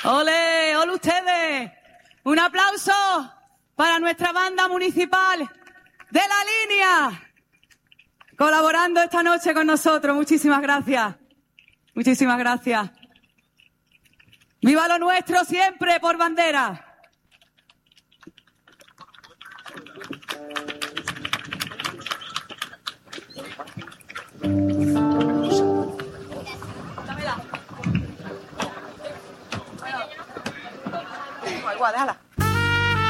¡Ole! ¡Ole ustedes! Un aplauso para nuestra banda municipal de La Línea, colaborando esta noche con nosotros. Muchísimas gracias. Muchísimas gracias. ¡Viva lo nuestro siempre por bandera! Dámela. Igual, déjala.